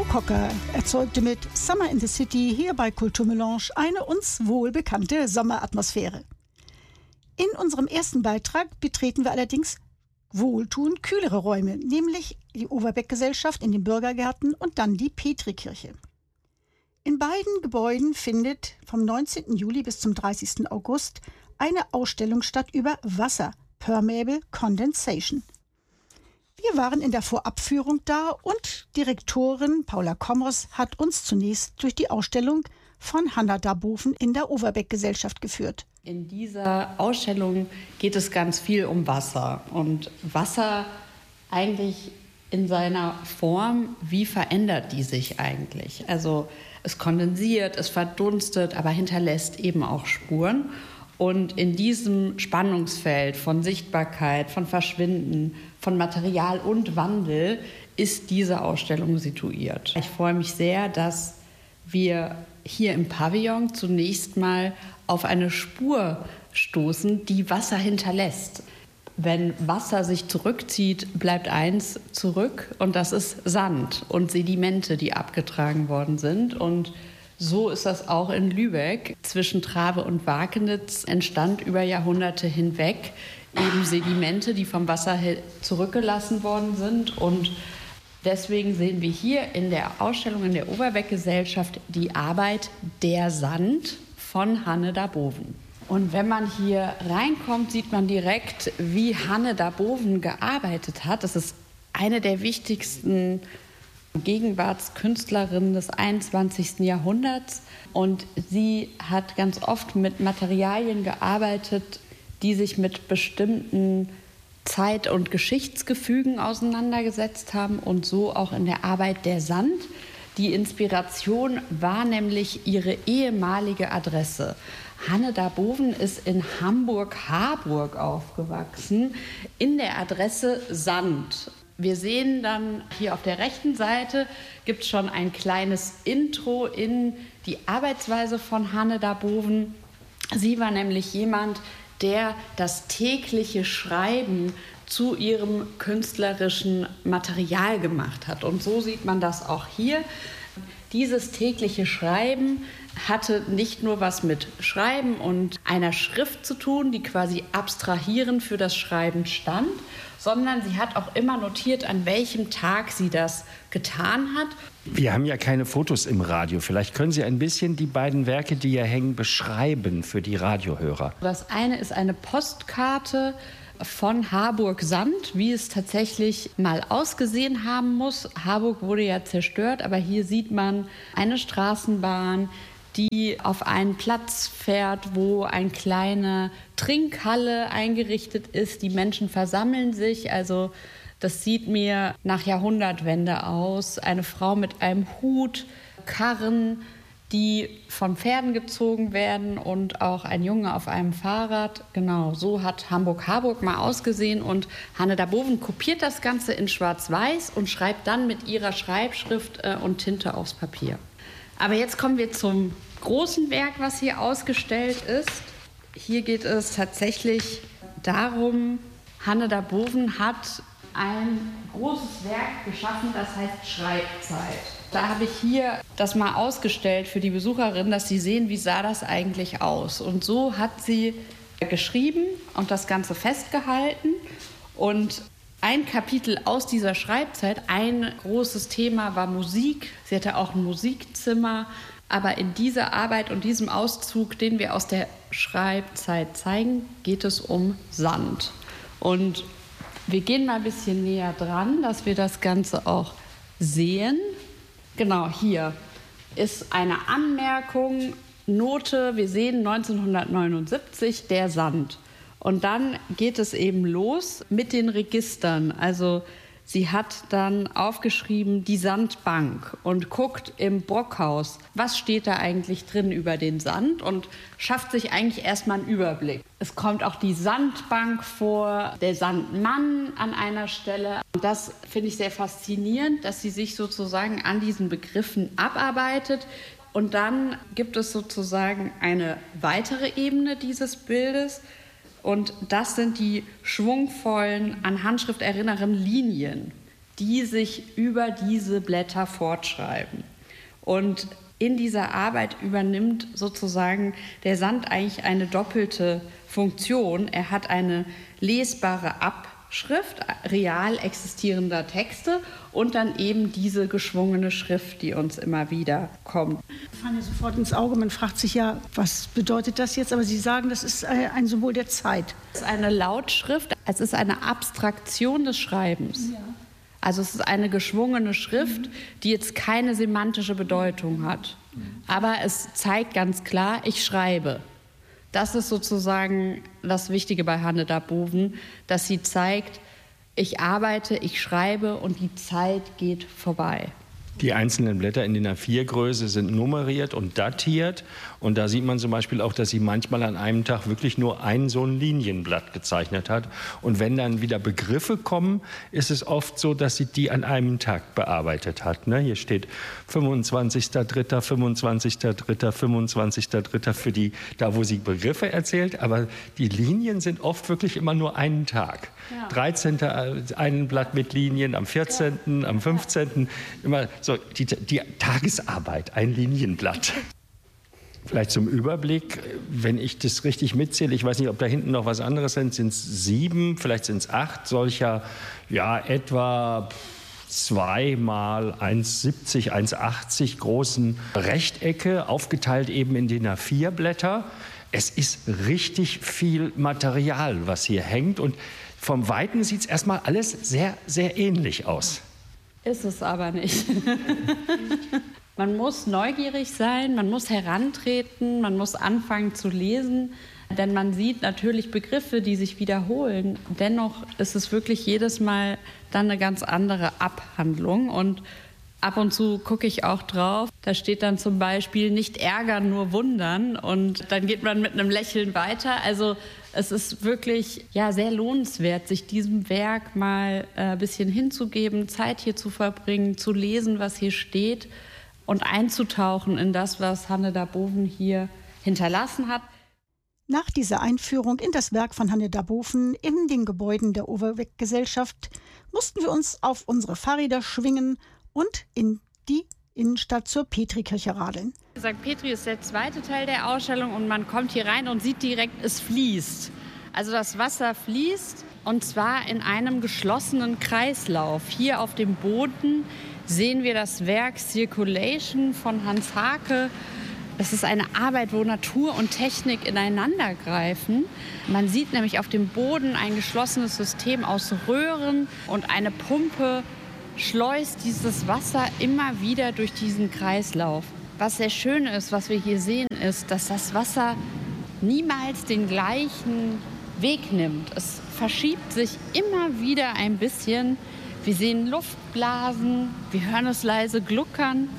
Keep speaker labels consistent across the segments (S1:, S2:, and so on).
S1: Cocker erzeugte mit Summer in the City hier bei Kulturmelange eine uns wohlbekannte Sommeratmosphäre. In unserem ersten Beitrag betreten wir allerdings wohltuend kühlere Räume, nämlich die Overbeck-Gesellschaft in den Bürgergärten und dann die Petrikirche. In beiden Gebäuden findet vom 19. Juli bis zum 30. August eine Ausstellung statt über Wasser, Permeable Condensation. Wir waren in der Vorabführung da und Direktorin Paula Kommers hat uns zunächst durch die Ausstellung von Hanna Darboven in der Overbeck-Gesellschaft geführt.
S2: In dieser Ausstellung geht es ganz viel um Wasser. Und Wasser eigentlich in seiner Form, wie verändert die sich eigentlich? Also es kondensiert, es verdunstet, aber hinterlässt eben auch Spuren. Und in diesem Spannungsfeld von Sichtbarkeit, von Verschwinden, von Material und Wandel ist diese Ausstellung situiert. Ich freue mich sehr, dass wir hier im Pavillon zunächst mal auf eine Spur stoßen, die Wasser hinterlässt. Wenn Wasser sich zurückzieht, bleibt eins zurück und das ist Sand und Sedimente, die abgetragen worden sind. Und so ist das auch in Lübeck. Zwischen Trave und Wakenitz entstand über Jahrhunderte hinweg eben Sedimente, die vom Wasser zurückgelassen worden sind. Und deswegen sehen wir hier in der Ausstellung in der Overbeck-Gesellschaft die Arbeit Der Sand von Hanne Darboven. Und wenn man hier reinkommt, sieht man direkt, wie Hanne Darboven gearbeitet hat. Das ist eine der wichtigsten Gegenwartskünstlerinnen des 21. Jahrhunderts. Und sie hat ganz oft mit Materialien gearbeitet, die sich mit bestimmten Zeit- und Geschichtsgefügen auseinandergesetzt haben und so auch in der Arbeit Der Sand. Die Inspiration war nämlich ihre ehemalige Adresse. Hanne Darboven ist in Hamburg-Harburg aufgewachsen, in der Adresse Sand. Wir sehen dann hier auf der rechten Seite gibt es schon ein kleines Intro in die Arbeitsweise von Hanne Darboven. Sie war nämlich jemand, der das tägliche Schreiben zu ihrem künstlerischen Material gemacht hat. Und so sieht man das auch hier. Dieses tägliche Schreiben hatte nicht nur was mit Schreiben und einer Schrift zu tun, die quasi abstrahierend für das Schreiben stand, sondern sie hat auch immer notiert, an welchem Tag sie das getan hat.
S3: Wir haben ja keine Fotos im Radio. Vielleicht können Sie ein bisschen die beiden Werke, die hier hängen, beschreiben für die Radiohörer.
S2: Das eine ist eine Postkarte von Harburg-Sand, wie es tatsächlich mal ausgesehen haben muss. Harburg wurde ja zerstört, aber hier sieht man eine Straßenbahn, die auf einen Platz fährt, wo eine kleine Trinkhalle eingerichtet ist. Die Menschen versammeln sich, also das sieht mir nach Jahrhundertwende aus. Eine Frau mit einem Hut, Karren, die von Pferden gezogen werden und auch ein Junge auf einem Fahrrad. Genau, so hat Hamburg-Harburg mal ausgesehen. Und Hanne Darboven kopiert das Ganze in Schwarz-Weiß und schreibt dann mit ihrer Schreibschrift und Tinte aufs Papier. Aber jetzt kommen wir zum großen Werk, was hier ausgestellt ist. Hier geht es tatsächlich darum, Hanne Darboven hat ein großes Werk geschaffen, das heißt Schreibzeit. Da habe ich hier das mal ausgestellt für die Besucherinnen, dass sie sehen, wie sah das eigentlich aus. Und so hat sie geschrieben und das Ganze festgehalten. Und ein Kapitel aus dieser Schreibzeit, ein großes Thema war Musik. Sie hatte auch ein Musikzimmer. Aber in dieser Arbeit und diesem Auszug, den wir aus der Schreibzeit zeigen, geht es um Sand. Und wir gehen mal ein bisschen näher dran, dass wir das Ganze auch sehen. Genau, hier ist eine Anmerkung, Note, wir sehen 1979, der Sand. Und dann geht es eben los mit den Registern. Also sie hat dann aufgeschrieben, die Sandbank und guckt im Brockhaus, was steht da eigentlich drin über den Sand und schafft sich eigentlich erstmal einen Überblick. Es kommt auch die Sandbank vor, der Sandmann an einer Stelle. Und das finde ich sehr faszinierend, dass sie sich sozusagen an diesen Begriffen abarbeitet. Und dann gibt es sozusagen eine weitere Ebene dieses Bildes. Und das sind die schwungvollen, an Handschrift erinnernden Linien, die sich über diese Blätter fortschreiben. Und in dieser Arbeit übernimmt sozusagen der Sand eigentlich eine doppelte Funktion. Er hat eine lesbare Abschrift real existierender Texte und dann eben diese geschwungene Schrift, die uns immer wieder kommt.
S1: Ich fand ja sofort ins Auge, man fragt sich ja, was bedeutet das jetzt? Aber Sie sagen, das ist ein Symbol der Zeit.
S2: Es ist eine Lautschrift, es ist eine Abstraktion des Schreibens. Ja. Also es ist eine geschwungene Schrift, die jetzt keine semantische Bedeutung hat. Aber es zeigt ganz klar, ich schreibe. Das ist sozusagen das Wichtige bei Hanne Daboven, dass sie zeigt, ich arbeite, ich schreibe und die Zeit geht vorbei.
S3: Die einzelnen Blätter in DIN A4-Größe sind nummeriert und datiert. Und da sieht man zum Beispiel auch, dass sie manchmal an einem Tag wirklich nur ein so ein Linienblatt gezeichnet hat. Und wenn dann wieder Begriffe kommen, ist es oft so, dass sie die an einem Tag bearbeitet hat. Ne? Hier steht 25.03., 25.03., 25.03. für die, da wo sie Begriffe erzählt. Aber die Linien sind oft wirklich immer nur einen Tag. Ja. 13. ein Blatt mit Linien, am 14., am 15. immer so die Tagesarbeit, ein Linienblatt. Vielleicht zum Überblick, wenn ich das richtig mitzähle, ich weiß nicht, ob da hinten noch was anderes sind es 7, vielleicht sind es 8 solcher, ja, etwa 2 mal 1,70, 1,80 großen Rechtecke, aufgeteilt eben in DIN A4-Blätter. Es ist richtig viel Material, was hier hängt, und vom Weiten sieht es erstmal alles sehr, sehr ähnlich aus.
S2: Ist es aber nicht. Man muss neugierig sein, man muss herantreten, man muss anfangen zu lesen, denn man sieht natürlich Begriffe, die sich wiederholen. Dennoch ist es wirklich jedes Mal dann eine ganz andere Abhandlung. Und ab und zu gucke ich auch drauf. Da steht dann zum Beispiel nicht ärgern, nur wundern. Und dann geht man mit einem Lächeln weiter. Also es ist wirklich sehr lohnenswert, sich diesem Werk mal ein bisschen hinzugeben, Zeit hier zu verbringen, zu lesen, was hier steht und einzutauchen in das, was Hanne Daboven hier hinterlassen hat.
S1: Nach dieser Einführung in das Werk von Hanne Daboven in den Gebäuden der Overweg-Gesellschaft mussten wir uns auf unsere Fahrräder schwingen und in die Innenstadt zur Petrikirche radeln.
S2: St. Petri ist der zweite Teil der Ausstellung und man kommt hier rein und sieht direkt, es fließt. Also das Wasser fließt und zwar in einem geschlossenen Kreislauf. Hier auf dem Boden sehen wir das Werk Circulation von Hans Haake. Das ist eine Arbeit, wo Natur und Technik ineinander greifen. Man sieht nämlich auf dem Boden ein geschlossenes System aus Röhren und eine Pumpe schleust dieses Wasser immer wieder durch diesen Kreislauf. Was sehr schön ist, was wir hier sehen, ist, dass das Wasser niemals den gleichen Weg nimmt. Es verschiebt sich immer wieder ein bisschen. Wir sehen Luftblasen, wir hören es leise gluckern.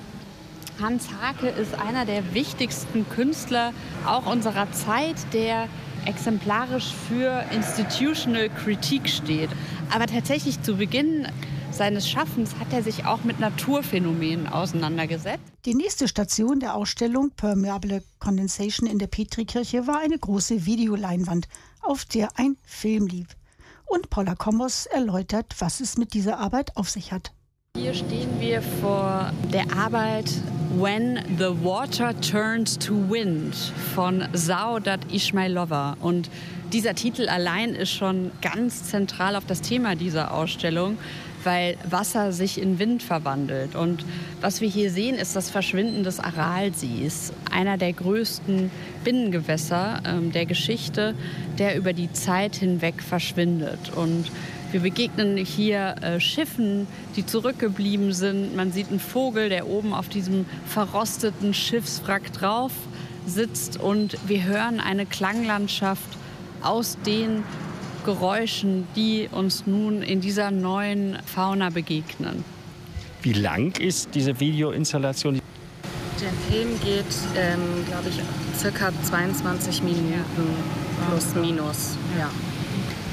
S2: Hans Haake ist einer der wichtigsten Künstler auch unserer Zeit, der exemplarisch für Institutional Critique steht. Aber tatsächlich zu Beginn seines Schaffens hat er sich auch mit Naturphänomenen auseinandergesetzt.
S1: Die nächste Station der Ausstellung Permeable Condensation in der Petrikirche war eine große Videoleinwand, auf der ein Film lief. Und Paula Kombos erläutert, was es mit dieser Arbeit auf sich hat.
S2: Hier stehen wir vor der Arbeit When the Water Turns to Wind von Saudat Ismailova. Und dieser Titel allein ist schon ganz zentral auf das Thema dieser Ausstellung, weil Wasser sich in Wind verwandelt. Und was wir hier sehen, ist das Verschwinden des Aralsees, einer der größten Binnengewässer der Geschichte, der über die Zeit hinweg verschwindet. Und wir begegnen hier Schiffen, die zurückgeblieben sind. Man sieht einen Vogel, der oben auf diesem verrosteten Schiffswrack drauf sitzt. Und wir hören eine Klanglandschaft aus den Geräuschen, die uns nun in dieser neuen Fauna begegnen.
S3: Wie lang ist diese Videoinstallation?
S4: Der Film geht, glaube ich, circa 22 Minuten plus minus. Ja.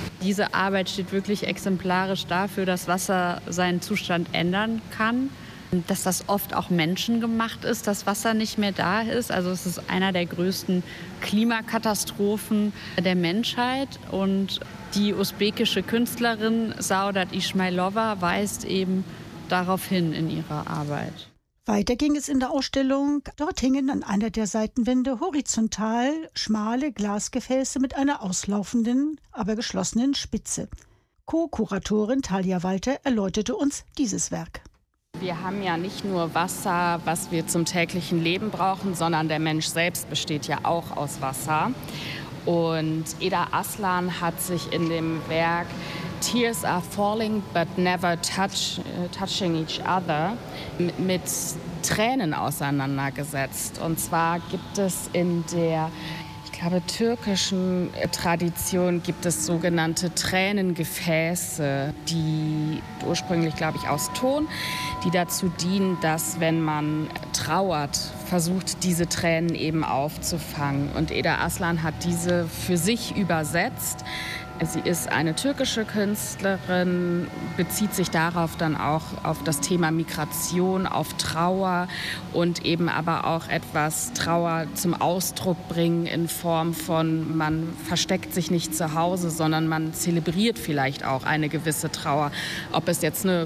S2: Diese Arbeit steht wirklich exemplarisch dafür, dass Wasser seinen Zustand ändern kann. dass das oft auch menschengemacht ist, dass Wasser nicht mehr da ist. Also es ist einer der größten Klimakatastrophen der Menschheit. Und die usbekische Künstlerin Saudat Ismailova weist eben darauf hin in ihrer Arbeit.
S1: Weiter ging es in der Ausstellung. Dort hingen an einer der Seitenwände horizontal schmale Glasgefäße mit einer auslaufenden, aber geschlossenen Spitze. Co-Kuratorin Talia Walter erläuterte uns dieses Werk.
S4: Wir haben ja nicht nur Wasser, was wir zum täglichen Leben brauchen, sondern der Mensch selbst besteht ja auch aus Wasser. Und Eda Aslan hat sich in dem Werk Tears are falling but never touching each other mit Tränen auseinandergesetzt. Und zwar gibt es in der, ich glaube, türkischen Tradition gibt es sogenannte Tränengefäße, die ursprünglich, glaube ich, aus Ton, die dazu dienen, dass, wenn man trauert, versucht, diese Tränen eben aufzufangen. Und Eda Aslan hat diese für sich übersetzt. Sie ist eine türkische Künstlerin, bezieht sich darauf dann auch auf das Thema Migration, auf Trauer und eben aber auch etwas Trauer zum Ausdruck bringen in Form von, man versteckt sich nicht zu Hause, sondern man zelebriert vielleicht auch eine gewisse Trauer. Ob es jetzt eine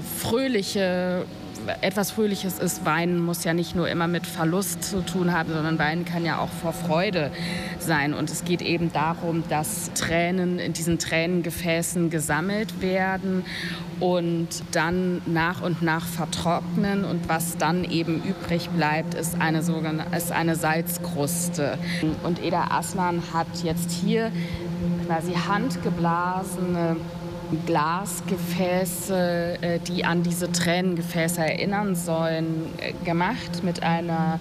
S4: etwas Fröhliches ist. Weinen muss ja nicht nur immer mit Verlust zu tun haben, sondern Weinen kann ja auch vor Freude sein. Und es geht eben darum, dass Tränen in diesen Tränengefäßen gesammelt werden und dann nach und nach vertrocknen. Und was dann eben übrig bleibt, ist eine Salzkruste. Und Eda Aslan hat jetzt hier quasi handgeblasene Glasgefäße, die an diese Tränengefäße erinnern sollen, gemacht mit einer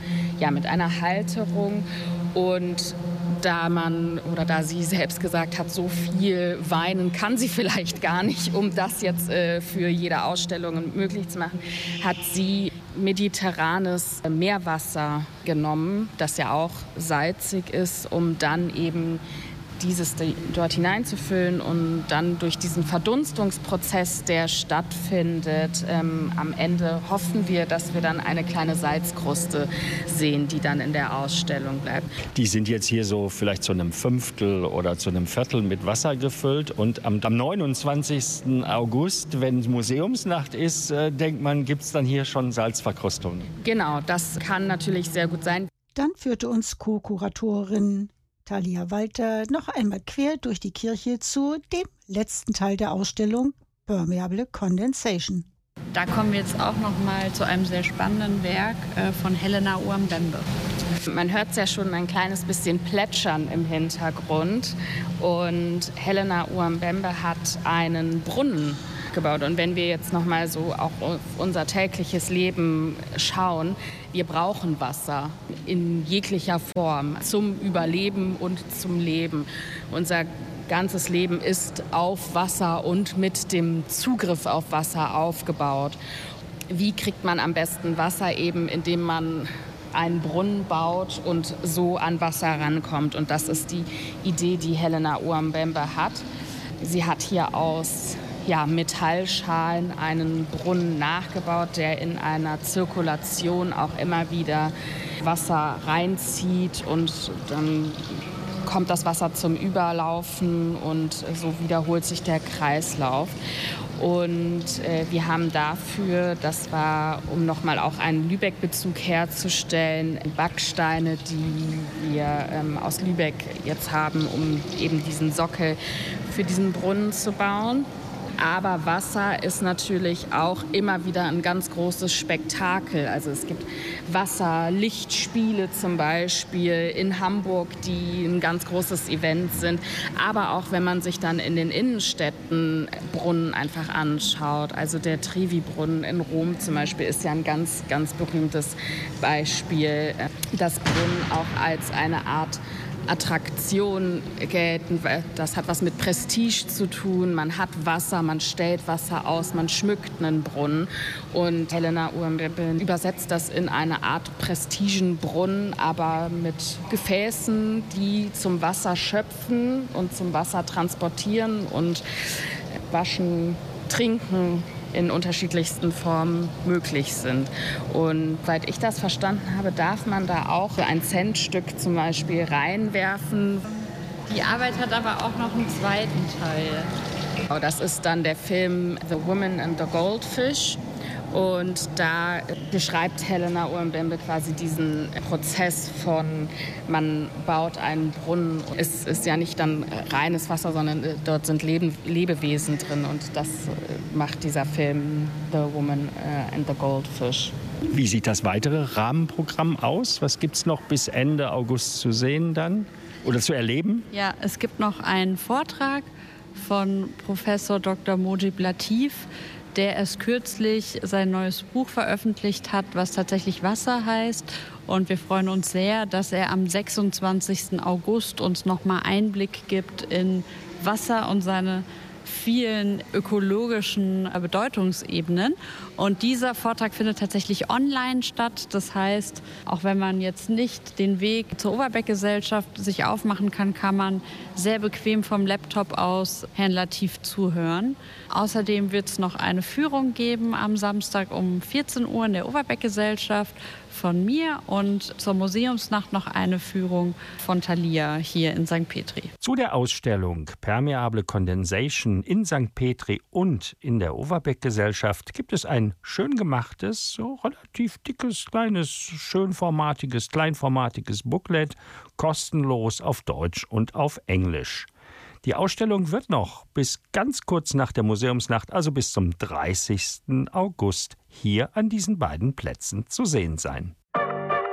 S4: Halterung. Und da sie selbst gesagt hat, so viel weinen kann sie vielleicht gar nicht, um das jetzt für jede Ausstellung möglich zu machen, hat sie mediterranes Meerwasser genommen, das ja auch salzig ist, um dann eben dieses dort hineinzufüllen und dann durch diesen Verdunstungsprozess, der stattfindet, am Ende hoffen wir, dass wir dann eine kleine Salzkruste sehen, die dann in der Ausstellung bleibt.
S3: Die sind jetzt hier so vielleicht zu einem Fünftel oder zu einem Viertel mit Wasser gefüllt und am 29. August, wenn Museumsnacht ist, denkt man, gibt es dann hier schon Salzverkrustungen.
S4: Genau, das kann natürlich sehr gut sein.
S1: Dann führte uns Co-Kuratorin Talia Walter noch einmal quer durch die Kirche zu dem letzten Teil der Ausstellung Permeable Condensation.
S2: Da kommen wir jetzt auch noch mal zu einem sehr spannenden Werk von Helena Ouambembe.
S4: Man hört es ja schon ein kleines bisschen plätschern im Hintergrund. Und Helena Ouambembe hat einen Brunnen gebaut. Und wenn wir jetzt noch mal so auch auf unser tägliches Leben schauen, wir brauchen Wasser in jeglicher Form zum Überleben und zum Leben. Unser ganzes Leben ist auf Wasser und mit dem Zugriff auf Wasser aufgebaut. Wie kriegt man am besten Wasser? Eben indem man einen Brunnen baut und so an Wasser rankommt. Und das ist die Idee, die Helena Ouambembe hat. Sie hat hier aus Metallschalen einen Brunnen nachgebaut, der in einer Zirkulation auch immer wieder Wasser reinzieht und dann kommt das Wasser zum Überlaufen und so wiederholt sich der Kreislauf. Und wir haben dafür, das war, um nochmal auch einen Lübeck-Bezug herzustellen, Backsteine, die wir aus Lübeck jetzt haben, um eben diesen Sockel für diesen Brunnen zu bauen. Aber Wasser ist natürlich auch immer wieder ein ganz großes Spektakel. Also es gibt Wasserlichtspiele zum Beispiel in Hamburg, die ein ganz großes Event sind. Aber auch wenn man sich dann in den Innenstädten Brunnen einfach anschaut. Also der Trevi-Brunnen in Rom zum Beispiel ist ja ein ganz, ganz berühmtes Beispiel. Das Brunnen auch als eine Art Attraktion gelten. Das hat was mit Prestige zu tun. Man hat Wasser, man stellt Wasser aus, man schmückt einen Brunnen. Und Helena Ouambembe übersetzt das in eine Art Prestigenbrunnen, aber mit Gefäßen, die zum Wasser schöpfen und zum Wasser transportieren und waschen, trinken, in unterschiedlichsten Formen möglich sind. Und seit ich das verstanden habe, darf man da auch ein Centstück zum Beispiel reinwerfen.
S2: Die Arbeit hat aber auch noch einen zweiten Teil.
S4: Das ist dann der Film The Woman and the Goldfish. Und da beschreibt Helena Uwambembe quasi diesen Prozess von, man baut einen Brunnen. Es ist ja nicht dann reines Wasser, sondern dort sind Lebewesen drin. Und das macht dieser Film The Woman and the Goldfish.
S3: Wie sieht das weitere Rahmenprogramm aus? Was gibt es noch bis Ende August zu sehen dann oder zu erleben?
S2: Ja, es gibt noch einen Vortrag von Professor Dr. Mojib Latif, der erst kürzlich sein neues Buch veröffentlicht hat, was tatsächlich Wasser heißt. Und wir freuen uns sehr, dass er am 26. August uns nochmal Einblick gibt in Wasser und seine vielen ökologischen Bedeutungsebenen. Und dieser Vortrag findet tatsächlich online statt. Das heißt, auch wenn man jetzt nicht den Weg zur Overbeck-Gesellschaft sich aufmachen kann, kann man sehr bequem vom Laptop aus Herrn Latif zuhören. Außerdem wird es noch eine Führung geben am Samstag um 14 Uhr in der Overbeck-Gesellschaft von mir und zur Museumsnacht noch eine Führung von Thalia hier in St. Petri.
S3: Zu der Ausstellung Permeable Condensation in St. Petri und in der Overbeck-Gesellschaft gibt es ein schön gemachtes, so relativ dickes, kleines, kleinformatiges Booklet, kostenlos auf Deutsch und auf Englisch. Die Ausstellung wird noch bis ganz kurz nach der Museumsnacht, also bis zum 30. August, hier an diesen beiden Plätzen zu sehen sein.